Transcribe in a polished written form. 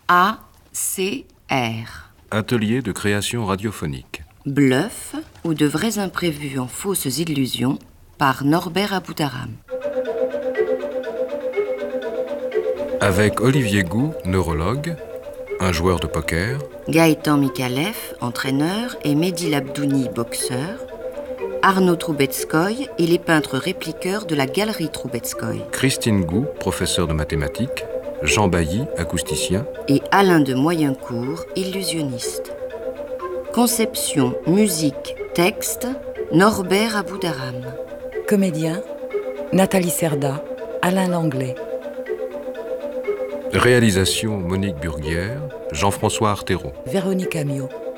ACR. Atelier de création radiophonique. Bluff ou de vrais imprévus en fausses illusions par Norbert Aboutaram. Avec Olivier Gou, neurologue, un joueur de poker, Gaëtan Mikalev, entraîneur, et Mehdi Labdouni, boxeur, Arnaud Troubetskoy et les peintres répliqueurs de la galerie Troubetskoy, Christine Gou, professeur de mathématiques, Jean Bailly, acousticien, et Alain de Moyencourt, illusionniste. Conception, musique, texte, Norbert Aboutaram. Comédien, Nathalie Cerda, Alain Langlais. réalisation Monique Burguière, Jean-François Arthéreau. Véronique Amiot.